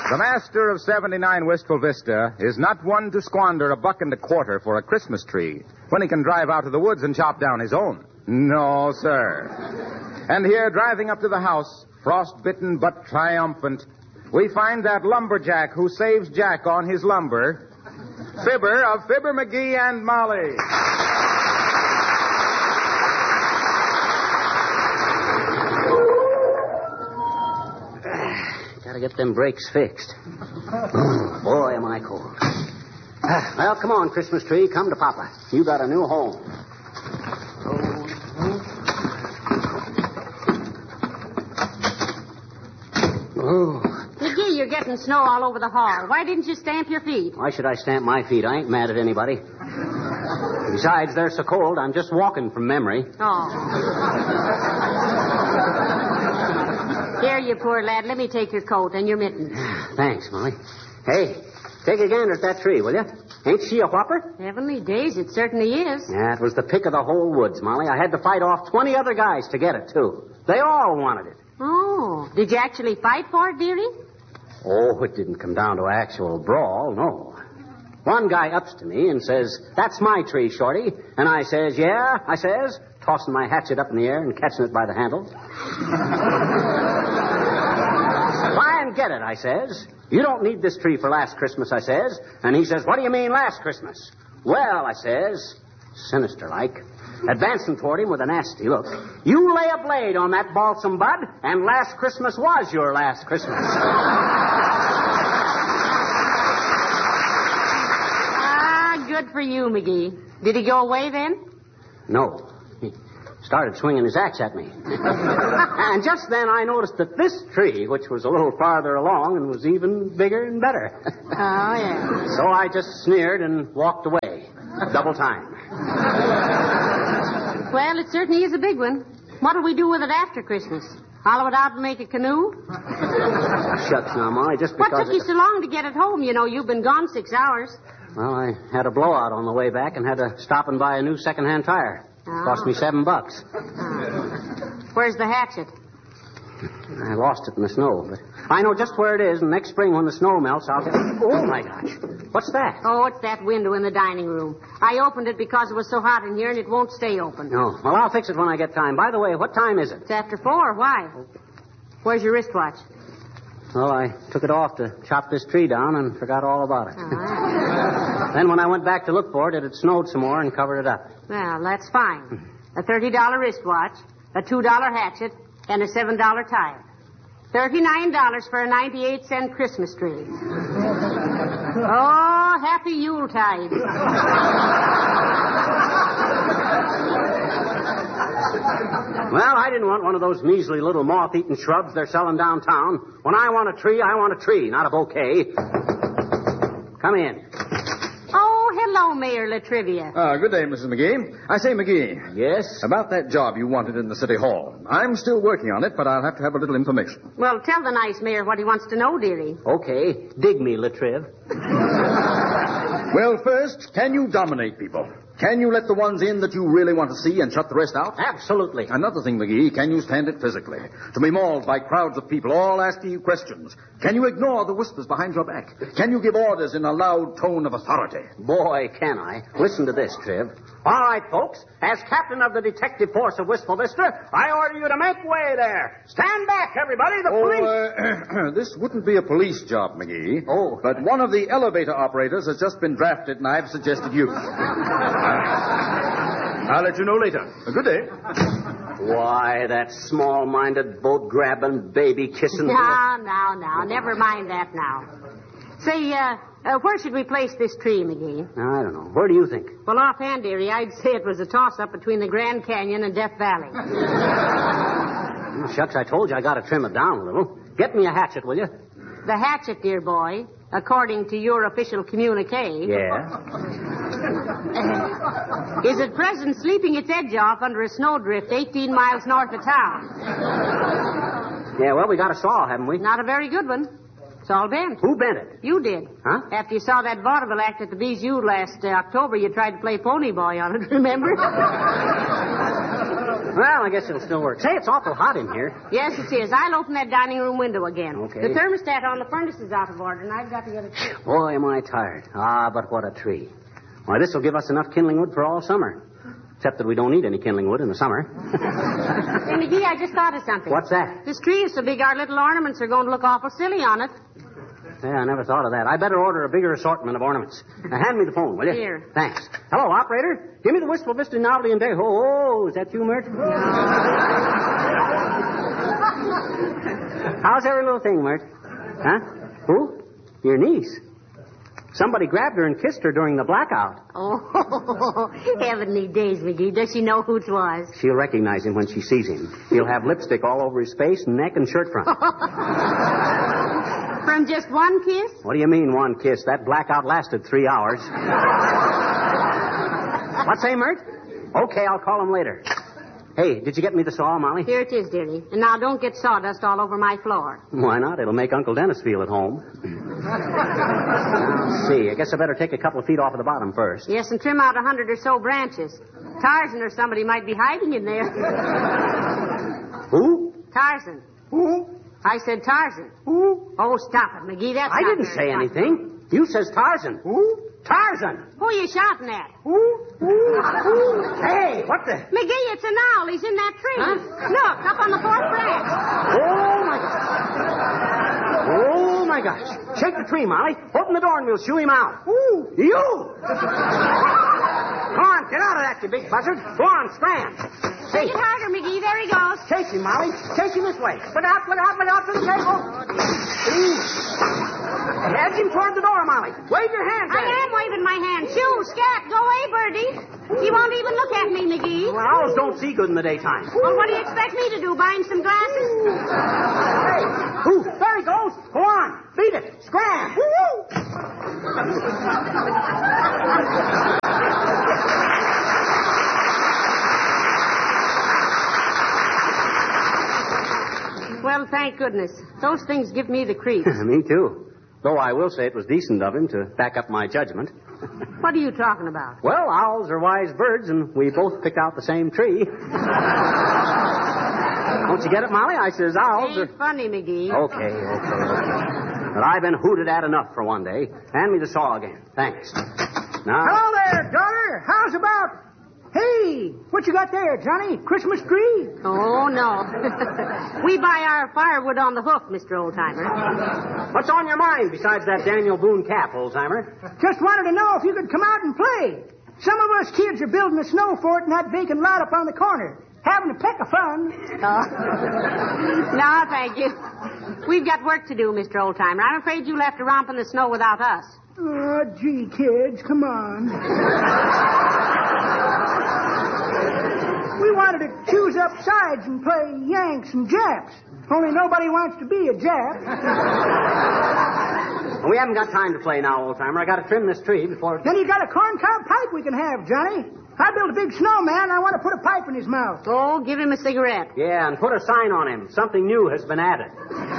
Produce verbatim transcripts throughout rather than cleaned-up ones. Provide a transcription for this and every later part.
The master of seventy-nine Wistful Vista is not one to squander a buck and a quarter for a Christmas tree when he can drive out to the woods and chop down his own. No, sir. And here, driving up to the house, frost-bitten but triumphant, we find that lumberjack who saves Jack on his lumber, Fibber of Fibber, McGee, and Molly. Gotta get them brakes fixed. Boy, am I cold. Well, come on, Christmas tree. Come to Papa. You got a new home. Oh. McGee, you're getting snow all over the hall. Why didn't you stamp your feet? Why should I stamp my feet? I ain't mad at anybody. Besides, they're so cold, I'm just walking from memory. Oh. Here, you poor lad. Let me take your coat and your mittens. Thanks, Molly. Hey, take a gander at that tree, will you? Ain't she a whopper? Heavenly days, it certainly is. Yeah, it was the pick of the whole woods, Molly. I had to fight off twenty other guys to get it, too. They all wanted it. Oh, did you actually fight for it, dearie? Oh, it didn't come down to actual brawl, no. One guy ups to me and says, "That's my tree, Shorty." And I says, "Yeah," I says, tossing my hatchet up in the air and catching it by the handle. "Try and get it," I says. "You don't need this tree for last Christmas," I says. And he says, "What do you mean last Christmas?" "Well," I says, sinister-like, advancing toward him with a nasty look, "you lay a blade on that balsam bud, and last Christmas was your last Christmas." Ah, good for you, McGee. Did he go away then? No. He started swinging his axe at me. And just then I noticed that this tree, which was a little farther along and was even bigger and better. Oh, yeah. So I just sneered and walked away. Double time. Well, it certainly is a big one. What'll we do with it after Christmas? Hollow it out and make a canoe? Shucks now, Molly, just because... What took you so long to get it home? You know, you've been gone six hours. Well, I had a blowout on the way back and had to stop and buy a new second-hand tire. Oh. Cost me seven bucks. Oh. Where's the hatchet? I lost it in the snow, but I know just where it is, and next spring when the snow melts, I'll get... Oh, my gosh. What's that? Oh, it's that window in the dining room. I opened it because it was so hot in here, and it won't stay open. Oh, well, I'll fix it when I get time. By the way, what time is it? It's after four. Why? Where's your wristwatch? Well, I took it off to chop this tree down and forgot all about it. Oh. Then when I went back to look for it, it had snowed some more and covered it up. Well, that's fine. A thirty dollar wristwatch, a two dollar hatchet, and a seven dollar tire. thirty-nine dollars for a ninety-eight cent Christmas tree. Oh, happy Yuletide. Well, I didn't want one of those measly little moth-eaten shrubs they're selling downtown. When I want a tree, I want a tree, not a bouquet. Come in. Oh, hello, Mayor Latrivia. Uh, good day, Missus McGee. I say, McGee. Yes? About that job you wanted in the City Hall. I'm still working on it, but I'll have to have a little information. Well, tell the nice mayor what he wants to know, dearie. Okay. Dig me, Latriv. Well, first, can you dominate people? Can you let the ones in that you really want to see and shut the rest out? Absolutely. Another thing, McGee, can you stand it physically? To be mauled by crowds of people all asking you questions. Can you ignore the whispers behind your back? Can you give orders in a loud tone of authority? Boy, can I. Listen to this, Triv. All right, folks. As captain of the detective force of Wistful Vista, I order you to make way there. Stand back, everybody. The oh, police... Uh, this wouldn't be a police job, McGee. Oh. But one of the elevator operators has just been drafted, and I've suggested you. I'll let you know later. Good day. Why, that small-minded, boat-grabbing, baby-kissing... Now, now, now. Never mind that now. Say, uh, uh, where should we place this tree, McGee? I don't know. Where do you think? Well, offhand, dearie, I'd say it was a toss-up between the Grand Canyon and Death Valley. Oh, shucks, I told you I got to trim it down a little. Get me a hatchet, will you? The hatchet, dear boy, according to your official communique... Yeah? is at present sleeping its edge off under a snowdrift eighteen miles north of town. Yeah, well, we got a saw, haven't we? Not a very good one. It's all bent. Who bent it? You did. Huh? After you saw that vaudeville act at the Bijou last uh, October, you tried to play pony boy on it, remember? Well, I guess it'll still work. Say, it's awful hot in here. Yes, it is. I'll open that dining room window again. Okay. The thermostat on the furnace is out of order, and I've got to get it fixed. Boy, am I tired. Ah, but what a tree. Why, this will give us enough kindling wood for all summer. Except that we don't need any kindling wood in the summer. Hey, McGee, I just thought of something. What's that? This tree is so big our little ornaments are going to look awful silly on it. Yeah, I never thought of that. I better order a bigger assortment of ornaments. Now, hand me the phone, will you? Here. Thanks. Hello, operator. Give me the Wistful Vista Novelty and Day. Oh, oh, is that you, Mert? How's every little thing, Mert? Huh? Who? Your niece. Somebody grabbed her and kissed her during the blackout. Oh, heavenly days, McGee. Does she know who it was? She'll recognize him when she sees him. He'll have lipstick all over his face, neck, and shirt front. From just one kiss? What do you mean, one kiss? That blackout lasted three hours. What say, Mert? Okay, I'll call him later. Hey, did you get me the saw, Molly? Here it is, dearie. And now don't get sawdust all over my floor. Why not? It'll make Uncle Dennis feel at home. Now, let's see. I guess I better take a couple of feet off of the bottom first. Yes, and trim out a hundred or so branches. Tarzan or somebody might be hiding in there. Who? Tarzan. Who? I said Tarzan. Who? Oh, stop it, McGee. That's I not didn't very say funny. anything. You says Tarzan. Who? Tarzan. Who are you shouting at? Who? Who? Who? Hey, what the? McGee, it's an owl. He's in that tree. Huh? Look, up on the fourth branch. Oh, my gosh. Oh, my gosh. Shake the tree, Molly. Open the door and we'll shoo him out. Who? You. Come on, get out of that, you big buzzard. Go on, scram. Take it harder, McGee. There he goes. Chase him, Molly. Chase him this way. Look out, look out, look out to the table. Edge him toward the door, Molly. Wave your hands I at him. am waving my hand. Shoo, scat, go away, Birdie. He won't even look at me, McGee. Well, owls don't see good in the daytime. Well, what do you expect me to do, buy him some glasses? Hey, ooh, there he goes. Go on. Beat it. Scram. Woo-hoo. Well, thank goodness. Those things give me the creeps. Me too. Though I will say it was decent of him to back up my judgment. What are you talking about? Well, owls are wise birds, and we both picked out the same tree. Don't you get it, Molly? I says owls Ain't are... funny, McGee. Okay, okay, okay. But I've been hooted at enough for one day. Hand me the saw again. Thanks. Now... Hello there, daughter. How's about... Hey, what you got there, Johnny? Christmas tree? Oh, no. We buy our firewood on the hook, Mister Oldtimer. What's on your mind besides that Daniel Boone cap, old-timer? Just wanted to know if you could come out and play. Some of us kids are building a snow fort in that vacant lot up on the corner. Having a peck of fun. Oh. No, thank you. We've got work to do, Mister Oldtimer. I'm afraid you'll have to romp in the snow without us. Oh, gee, kids, come on. We wanted to choose up sides and play Yanks and Japs. Only nobody wants to be a Jap. Well, we haven't got time to play now, old-timer. I got to trim this tree before... Then you got a corncob pipe we can have, Johnny. I built a big snowman. I want to put a pipe in his mouth. Oh, give him a cigarette. Yeah, and put a sign on him. Something new has been added.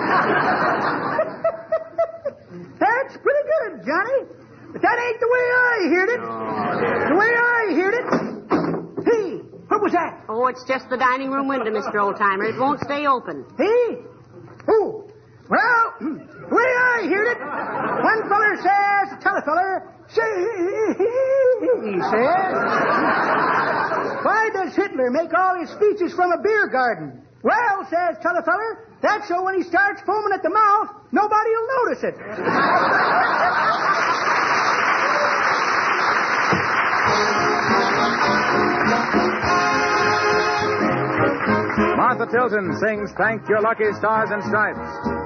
That's pretty good, Johnny. But that ain't the way I heard it. Oh, dear. The way I heard it... Hey, what was that? Oh, it's just the dining room window, Mister Oldtimer. It won't stay open. Hey? Oh, well, the way I heard it, one feller says to t'other feller, say, he says, why does Hitler make all his speeches from a beer garden? Well, says t'other feller, that's so when he starts foaming at the mouth, nobody'll notice it. Martha Tilton sings Thank Your Lucky Stars and Stripes.